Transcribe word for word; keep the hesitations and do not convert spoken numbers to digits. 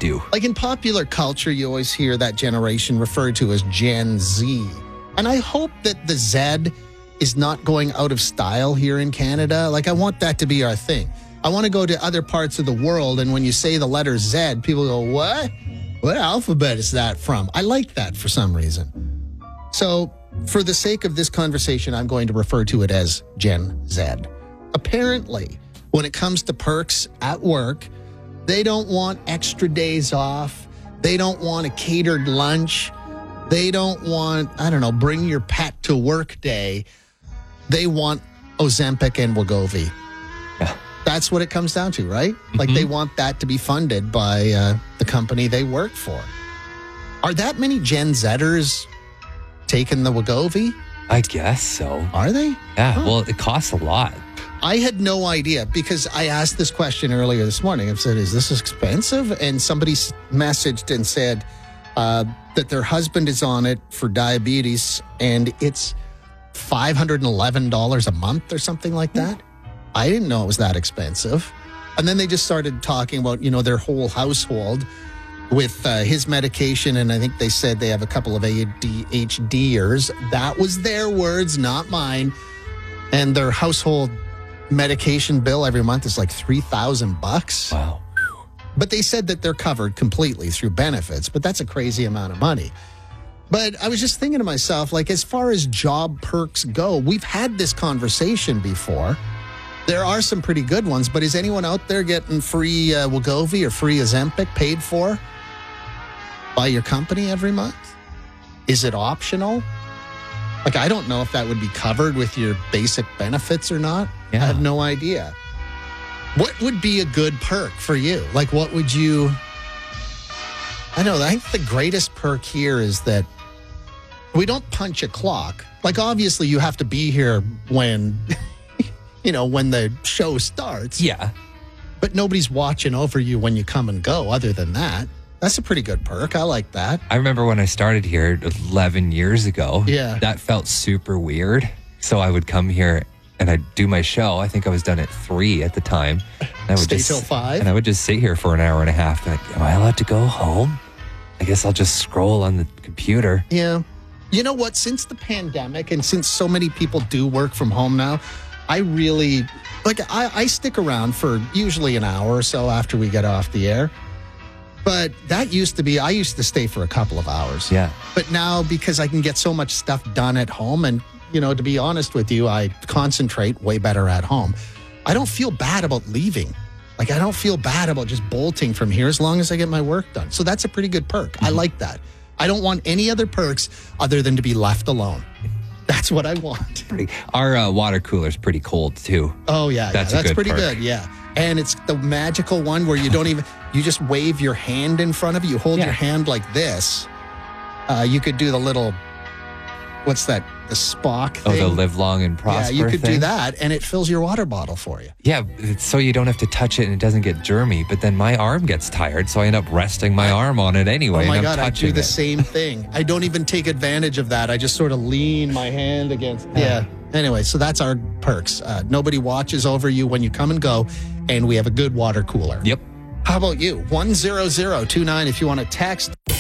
do. Like in popular culture, you always hear that generation referred to as Gen Z. And I hope that the Z is not going out of style here in Canada. Like, I want that to be our thing. I want to go to other parts of the world, and when you say the letter Z, people go, what? What alphabet is that from? I like that for some reason. So, for the sake of this conversation, I'm going to refer to it as Gen Z. Apparently, when it comes to perks at work, they don't want extra days off. They don't want a catered lunch. They don't want, I don't know, bring your pet to work day. They want Ozempic and Wegovy. Yeah. That's what it comes down to, right? Mm-hmm. Like they want that to be funded by uh, the company they work for. Are that many Gen Zers taking the Wegovy? I guess so. Are they? Yeah, Huh. well, it costs a lot. I had no idea because I asked this question earlier this morning. I said, is this expensive? And somebody s- messaged and said uh, that their husband is on it for diabetes and it's five hundred eleven dollars a month or something like that. I didn't know it was that expensive. And then they just started talking about, you know, their whole household with uh, his medication. And I think they said they have a couple of A D H D ers. That was their words, not mine. And their household medication bill every month is like three thousand bucks. Wow. But they said that they're covered completely through benefits, but that's a crazy amount of money. But I was just thinking to myself, like, as far as job perks go, we've had this conversation before. There are some pretty good ones, but is anyone out there getting free uh, Wegovy or free Ozempic paid for by your company every month? Is it optional? Like, I don't know if that would be covered with your basic benefits or not. Yeah. I have no idea. What would be a good perk for you? Like, what would you... I know, I think the greatest perk here is that we don't punch a clock. Like, obviously, you have to be here when, you know, when the show starts. Yeah. But nobody's watching over you when you come and go other than that. That's a pretty good perk. I like that. I remember when I started here eleven years ago. Yeah. That felt super weird. So I would come here and I'd do my show. I think I was done at three at the time. And I would Stay just, till five? And I would just sit here for an hour and a half. Like, am I allowed to go home? I guess I'll just scroll on the computer. Yeah. You know what? Since the pandemic and since so many people do work from home now, I really, like, I, I stick around for usually an hour or so after we get off the air. But that used to be, I used to stay for a couple of hours. Yeah. But now, because I can get so much stuff done at home, and, you know, to be honest with you, I concentrate way better at home. I don't feel bad about leaving. Like, I don't feel bad about just bolting from here as long as I get my work done. So that's a pretty good perk. Mm-hmm. I like that. I don't want any other perks other than to be left alone. That's what I want. Pretty, our uh, water cooler's pretty cold, too. Oh, yeah. That's yeah. a That's good pretty perk. good. Yeah. And it's the magical one where you don't even, you just wave your hand in front of you. You hold Yeah. your hand like this. Uh, you could do the little, what's that? The Spock Oh, thing. the live long and prosper Yeah, you could thing? do that, and it fills your water bottle for you. Yeah, it's so you don't have to touch it and it doesn't get germy. But then my arm gets tired, so I end up resting my arm on it anyway. Oh my and God, I'm I touching do the it. same thing. I don't even take advantage of that. I just sort of lean my hand against. Yeah. Anyway, so that's our perks. Uh, nobody watches over you when you come and go, and we have a good water cooler. Yep. How about you? one zero zero two nine if you want to text.